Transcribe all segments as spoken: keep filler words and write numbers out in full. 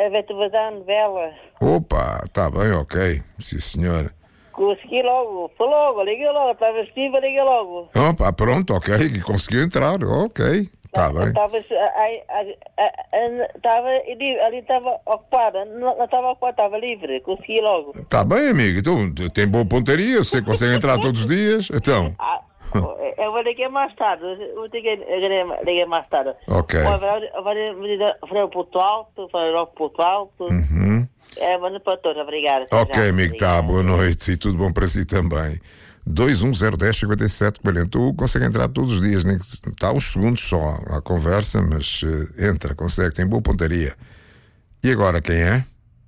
a ver te a novela. Opa, está bem, ok. Sim, senhora. Consegui logo, foi logo, liguei logo, estava estiva, liguei logo. Opa, pronto, ok, e conseguiu entrar, ok, está bem. Estava ali, estava ocupada, não estava ocupada, estava livre, consegui logo. Está bem, amigo, então tem boa pontaria, você consegue entrar todos os dias, então. Ah, eu vou ligar mais tarde, eu liguei, liguei mais tarde. Ok. Falei para o alto, falei logo para o alto. Uhum. É, manda para todos, obrigado. Ok, já, amigo, tá, boa noite e tudo bom para si também. dois um zero um zero cinco sete quarenta. Tu consegue entrar todos os dias, nem que está uns segundos só à conversa, mas uh, entra, consegue, tem boa pontaria. E agora quem é?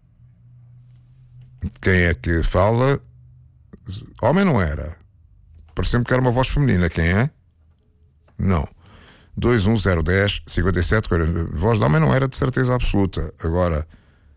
Quem é que fala? Homem não era? Pareceu-me que era uma voz feminina, quem é? Não. dois um zero um zero cinco sete quarenta. Voz de homem não era de certeza absoluta. Agora.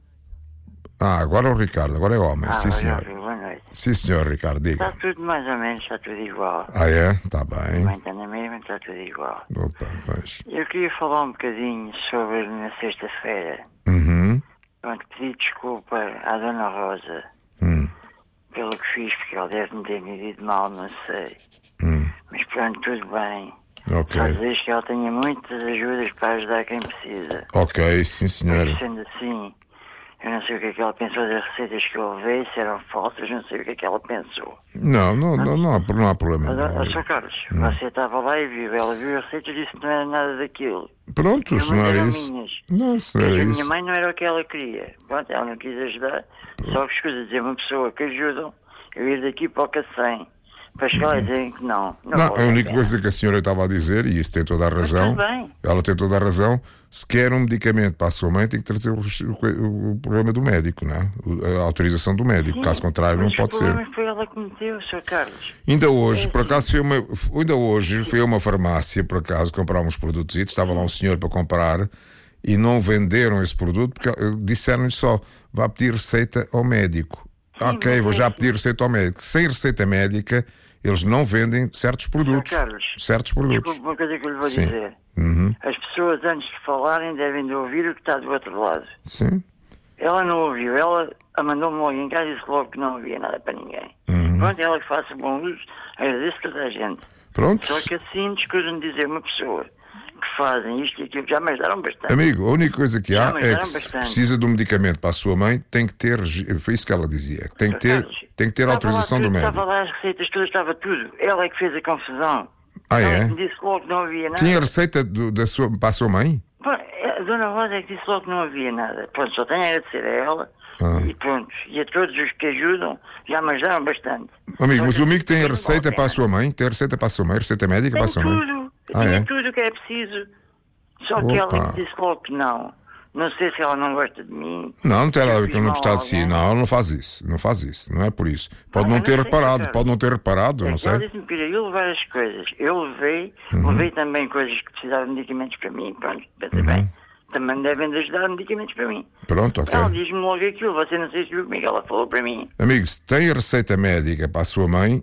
Ah, agora é o Ricardo, agora é homem, ah, sim senhor. Boa noite. Sim senhor, Ricardo, diga. Está tudo mais ou menos, está tudo igual. Ah é? Está bem. Também está na mesma, está tudo igual. Opa, pois. Eu queria falar um bocadinho sobre na sexta-feira. Uhum. Pronto, pedi desculpa à Dona Rosa hum. pelo que fiz, porque ela deve me ter me dito mal, não sei. Hum. Mas pronto, tudo bem. Ok. Só desejo que ela tenha muitas ajudas para ajudar quem precisa. Ok, sim senhora. Mas sendo assim, eu não sei o que é que ela pensou das receitas que eu levei, se eram falsas, não sei o que é que ela pensou. Não, não, não, não, há, não há problema. Mas, ó, Sr. Carlos, hum. você estava lá e viu, ela viu a receita e disse que não era nada daquilo. Pronto, se não era isso. Minhas. Não, se não era a isso. minha mãe não era o que ela queria. Pronto, ela não quis ajudar. Pronto. Só que escusa dizer uma pessoa que ajudam, eu ir daqui para o Cacém. Para chegar lá e dizerem que não. Não, não a única coisa que a senhora estava a dizer, e isso tem toda a razão, ela tem toda a razão, se quer um medicamento para a sua mãe, tem que trazer o, o, o problema do médico, não é? A autorização do médico, sim, caso contrário não pode ser. Mas foi ela que meteu, senhor Carlos. Ainda hoje, é, por acaso, foi uma, ainda hoje fui a uma farmácia, por acaso, comprar uns produtos, e estava lá um senhor para comprar, e não venderam esse produto, porque disseram-lhe só, vá pedir receita ao médico. Sim, ok, vou já pedir receita ao médico. Sem receita médica, eles não vendem certos produtos. Carlos, certos produtos. Desculpe, uma coisa que eu lhe vou Sim. dizer. Uhum. As pessoas, antes de falarem, devem de ouvir o que está do outro lado. Sim. Ela não ouviu. Ela mandou-me logo em casa e disse logo que não havia nada para ninguém. Uhum. Pronto, ela que faça bom uso, agradeço toda a gente. Pronto. Só que assim, desculpe-me dizer, uma pessoa que fazem isto e aquilo, já me ajudaram bastante. Amigo, a única coisa que há é que bastante. se precisa de um medicamento para a sua mãe, tem que ter, foi isso que ela dizia, tem que ter, tem que ter autorização do médico. Estava lá as receitas todas, estava tudo. Ela é que fez a confusão. Ah, ela é? me disse logo que não havia nada. Tinha receita do, da sua, para a sua mãe? Pô, a Dona Rosa é que disse logo que não havia nada. Pronto, só tenho a agradecer a ela ah. e pronto. E a todos os que ajudam, já me ajudaram bastante. Amigo, mas o amigo tem a receita para a sua mãe? Tem a receita para a sua mãe? Receita médica tem para a sua mãe? Tudo. Ah, Tinha é? tudo o que é preciso. Só Opa. que ela disse logo que não. Não sei se ela não gosta de mim. Não, não tem nada a ver com não gostar de si. Não, ela não faz isso. Não faz isso. Não é por isso. Pode ah, não ter não reparado. Sei, pode não ter reparado, é, não sei. Ela disse-me que eu levar as coisas. Eu levei. Uhum. Levei também coisas que precisavam de medicamentos para mim. Pronto, pensei uhum. bem. Também devem de ajudar medicamentos para mim. Pronto, ok. Ela diz-me logo aquilo. Você não sei se viu como é que ela falou para mim. Amigo, se tem a receita médica para a sua mãe,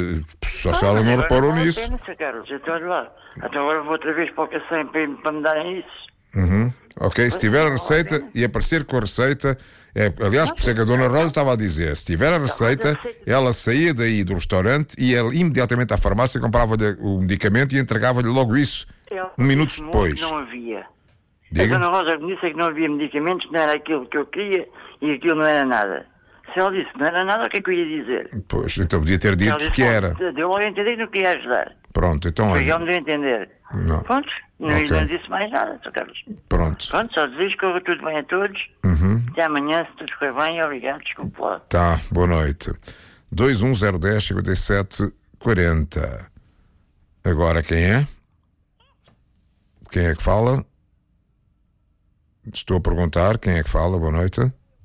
só ah, se ela não reparou nisso. Não sei, Carlos. Então, lá. Então agora vou outra vez para o Cacém para, para me darem isso. Uhum. Ok, se tiver a receita e aparecer com a receita, é, aliás, por isso é que a Dona Rosa estava a dizer, se tiver a receita, ela saía daí do restaurante e ela imediatamente à farmácia comprava-lhe o medicamento e entregava-lhe logo isso, um minuto depois. Não havia. Diga? A Dona Rosa me disse que não havia medicamentos, não era aquilo que eu queria e aquilo não era nada. Se ela disse que não era nada, o que é que eu ia dizer? Pois, então podia ter dito disse, que era. Deu logo a entender que não queria ajudar. Pronto, então... Mas já me deu a entender. Não. Pronto, não, okay. não disse mais nada, Sr. Carlos. Pronto. Pronto, só desejo que corra tudo bem a todos. Uhum. Até amanhã, se tudo correr bem, obrigado, desculpe lá. Tá, boa noite. dois um zero um zero cinco sete quatro zero. Agora quem é? Quem é que fala? Estou a perguntar, quem é que fala? Boa noite.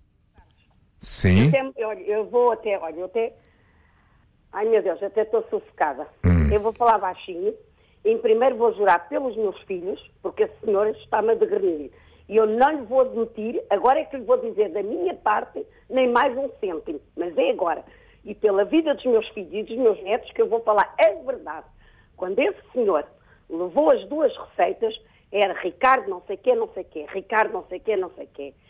Sim. Eu, olha, eu vou até, olha, eu até... Ai, meu Deus, até estou sufocada. Hum. Eu vou falar baixinho. Em primeiro vou jurar pelos meus filhos, porque a senhora está-me a degrenir. E eu não lhe vou admitir, agora é que lhe vou dizer da minha parte, nem mais um cêntimo. Mas é agora. E pela vida dos meus filhos e dos meus netos que eu vou falar a verdade. Quando esse senhor levou as duas receitas, era Ricardo não sei quê, não sei quê, Ricardo não sei quê, não sei quê.